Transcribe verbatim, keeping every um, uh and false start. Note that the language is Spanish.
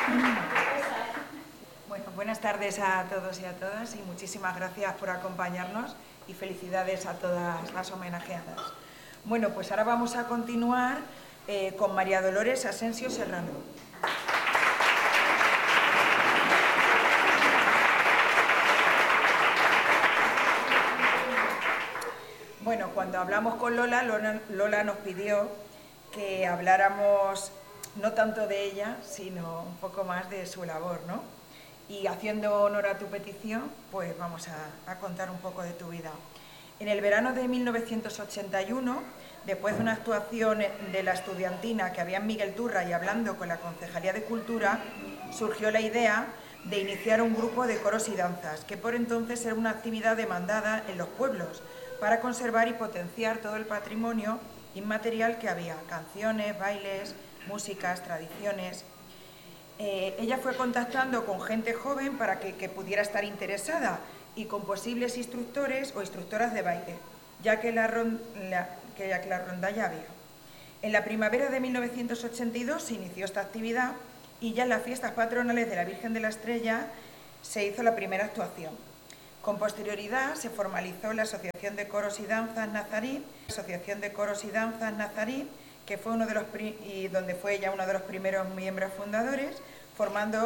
Bueno, buenas tardes a todos y a todas y muchísimas gracias por acompañarnos y felicidades a todas las homenajeadas. Bueno, pues ahora vamos a continuar eh, con María Dolores Asensio Serrano. Bueno, cuando hablamos con Lola, Lola, Lola nos pidió que habláramos no tanto de ella, sino un poco más de su labor, ¿no? Y haciendo honor a tu petición, pues vamos a, a contar un poco de tu vida. En el verano de mil novecientos ochenta y uno, después de una actuación de la estudiantina que había en Miguel Turra y hablando con la Concejalía de Cultura, surgió la idea de iniciar un grupo de coros y danzas, que por entonces era una actividad demandada en los pueblos, para conservar y potenciar todo el patrimonio inmaterial que había, canciones, bailes, músicas, tradiciones. Eh, ella fue contactando con gente joven para que, que pudiera estar interesada y con posibles instructores o instructoras de baile, ya que la, ron, la, que, ya que la rondalla había. En la primavera de mil novecientos ochenta y dos se inició esta actividad y ya en las fiestas patronales de la Virgen de la Estrella se hizo la primera actuación. Con posterioridad se formalizó la Asociación de Coros y Danzas Nazarí, Asociación de Coros y Danzas Nazarí, que fue uno de los y donde fue ella uno de los primeros miembros fundadores, formando